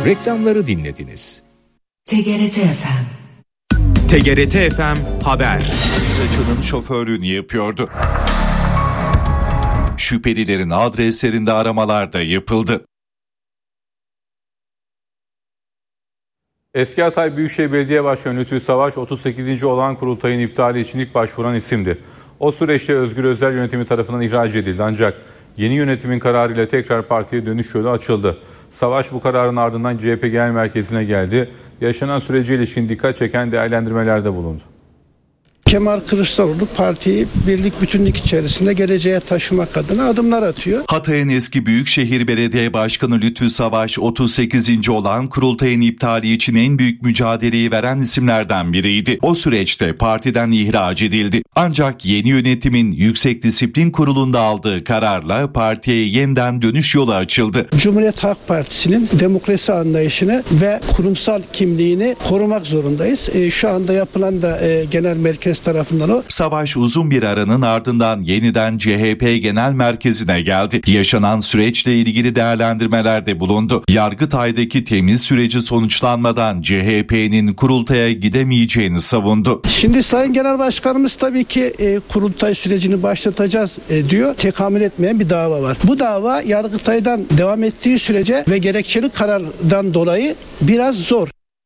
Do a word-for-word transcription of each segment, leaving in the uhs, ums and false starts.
Reklamları dinlediniz. T G R T F M. T G R T F M Haber. Saçının şoförlüğünü yapıyordu. Şüphelilerin adreslerinde aramalar da yapıldı. Eski Hatay Büyükşehir Belediye Başkanı Lütfü Savaş otuz sekizinci olağan kurultayın iptali için ilk başvuran isimdi. O süreçte Özgür Özel yönetimi tarafından ihraç edildi ancak yeni yönetimin kararıyla tekrar partiye dönüş yolu açıldı. Savaş bu kararın ardından C H P Genel Merkezi'ne geldi. Yaşanan sürece ilişkin dikkat çeken değerlendirmelerde bulundu. Kemal Kılıçdaroğlu partiyi birlik bütünlük içerisinde geleceğe taşımak adına adımlar atıyor. Hatay'ın eski Büyükşehir Belediye Başkanı Lütfü Savaş otuz sekizinci olan kurultayın iptali için en büyük mücadeleyi veren isimlerden biriydi. O süreçte partiden ihraç edildi. Ancak yeni yönetimin Yüksek Disiplin Kurulu'nda aldığı kararla partiye yeniden dönüş yolu açıldı. Cumhuriyet Halk Partisi'nin demokrasi anlayışını ve kurumsal kimliğini korumak zorundayız. E, şu anda yapılan da e, genel merkez tarafından o. Savaş uzun bir aranın ardından yeniden C H P Genel Merkezi'ne geldi. Yaşanan süreçle ilgili değerlendirmelerde bulundu. Yargıtay'daki temiz süreci sonuçlanmadan C H P'nin kurultaya gidemeyeceğini savundu. Şimdi Sayın Genel Başkanımız tabii ki e, kurultay sürecini başlatacağız e, diyor. Tekamül etmeyen bir dava var. Bu dava Yargıtay'dan devam ettiği sürece ve gerekçeli karardan dolayı biraz zor.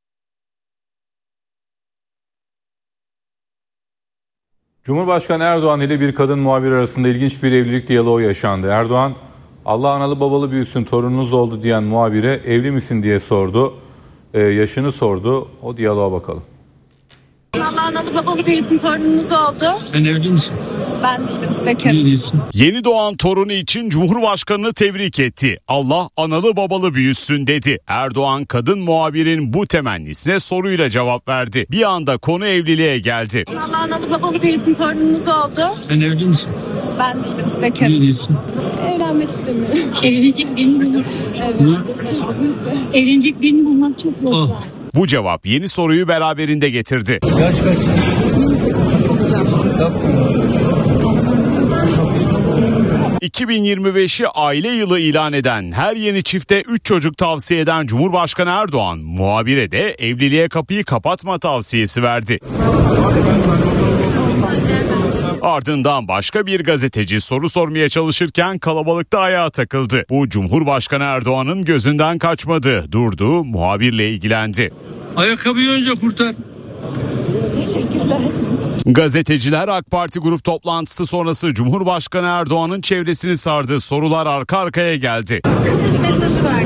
Cumhurbaşkanı Erdoğan ile bir kadın muhabir arasında ilginç bir evlilik diyaloğu yaşandı. Erdoğan, Allah analı babalı büyüsün torununuz oldu diyen muhabire evli misin diye sordu. Ee, yaşını sordu. O diyaloğa bakalım. Allah analı babalı büyüsün torununuz oldu. Sen evli misin? Ben değilim. Bekarım. Yeni doğan torunu için Cumhurbaşkanı'nı tebrik etti. Allah analı babalı büyüsün dedi. Erdoğan kadın muhabirin bu temennisine soruyla cevap verdi. Bir anda konu evliliğe geldi. Allah analı babalı büyüsün torununuz oldu. Sen evli misin? Ben değilim. Bekarım. Niye değilsin? Evlenmek istemiyorum. Evlenecek birini bulmak. Evet. Evlenecek birini bulmak çok zor. Oh. Bu cevap yeni soruyu beraberinde getirdi. Yaş kaç? iki bin yirmi beşi aile yılı ilan eden, her yeni çifte üç çocuk tavsiye eden Cumhurbaşkanı Erdoğan, muhabire de evliliğe kapıyı kapatma tavsiyesi verdi. Ardından başka bir gazeteci soru sormaya çalışırken kalabalıkta ayağa takıldı. Bu Cumhurbaşkanı Erdoğan'ın gözünden kaçmadı. Durdu, muhabirle ilgilendi. Ayakkabıyı önce kurtar. Teşekkürler. Gazeteciler AK Parti grup toplantısı sonrası Cumhurbaşkanı Erdoğan'ın çevresini sardı. Sorular arka arkaya geldi. Kısa bir mesajı var.